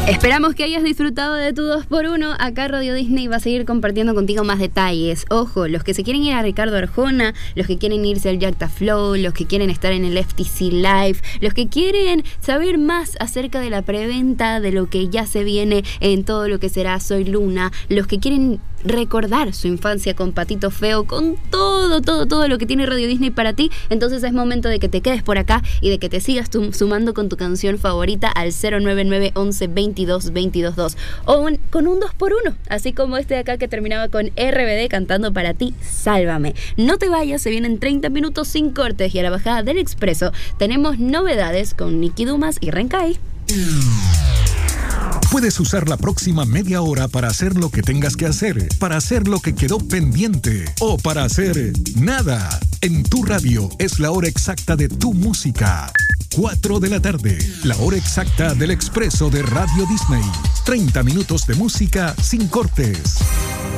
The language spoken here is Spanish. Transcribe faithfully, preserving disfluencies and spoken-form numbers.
Esperamos que hayas disfrutado de tu dos por uno. Acá Radio Disney va a seguir compartiendo contigo más detalles. Ojo, los que se quieren ir a Ricardo Arjona, los que quieren irse al Jacta Flow, los que quieren estar en el F T C Live, los que quieren saber más acerca de la preventa, de lo que ya se viene en todo lo que será Soy Luna, los que quieren recordar su infancia con Patito Feo, con todo, todo, todo lo que tiene Radio Disney para ti, entonces es momento de que te quedes por acá y de que te sigas tu, sumando con tu canción favorita al cero nueve nueve once veintidós veintidós dos o un, con un dos por uno, así como este de acá que terminaba con R B D cantando para ti, Sálvame. No te vayas, se vienen treinta minutos sin cortes y a la bajada del Expreso tenemos novedades con Nicky Dumas y Renkai. Puedes usar la próxima media hora para hacer lo que tengas que hacer, para hacer lo que quedó pendiente o para hacer nada. En tu radio es la hora exacta de tu música. cuatro de la tarde, la hora exacta del Expreso de Radio Disney. treinta minutos de música sin cortes.